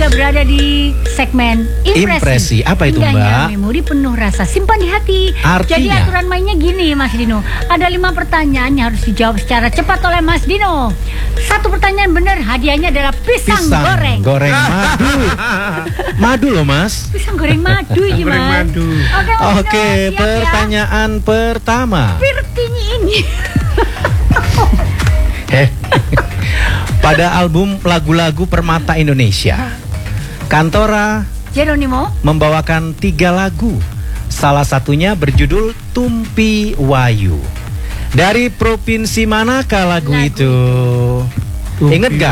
berada di segmen Impresi. Apa itu, Indahnya Mbak? memori penuh rasa simpan di hati. Artinya? Jadi aturan mainnya gini, Mas Dino. Ada 5 pertanyaan yang harus dijawab secara cepat oleh Mas Dino. 1 pertanyaan benar, hadiahnya adalah pisang goreng. Goreng madu. Madu loh, Mas. Pisang goreng madu ini, Goreng Mas. madu. Oke, Mas Oke, Dino, siap ya? pertanyaan pertama. Virtini ini. Pada album lagu-lagu Permata Indonesia, Kantora Jeronimo. membawakan 3 lagu. Salah satunya berjudul Tumpi Wayu. Dari provinsi manakah lagu itu? Ingat gak?